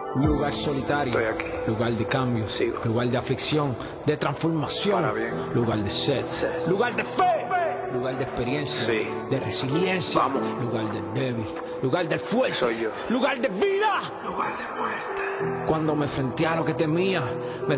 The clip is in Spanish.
Lugar solitario, Estoy aquí. lugar de cambio, Sigo. lugar de aflicción, de transformación, Para bien. lugar de sed, lugar de fe, lugar de experiencia, Sí. de resiliencia, Vamos. lugar del débil, lugar del fuerte, Soy yo. lugar de vida, lugar de muerte. Cuando me enfrenté a lo que temía, me